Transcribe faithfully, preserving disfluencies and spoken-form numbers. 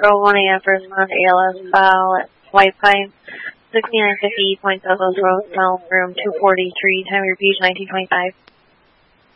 Row one A M first respond to A L S file at White Pine, sixty-nine fifty Point Douglas Road, cell room two forty-three, time of your beach nineteen twenty-five.